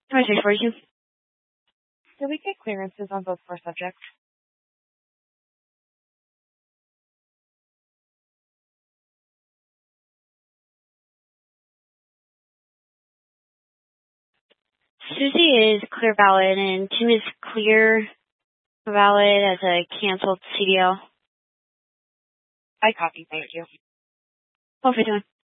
2642. Did we get clearances on both 4 subjects? Susie is clear valid, and Tim is clear valid as a canceled CDL. I copy, thank you. 1251.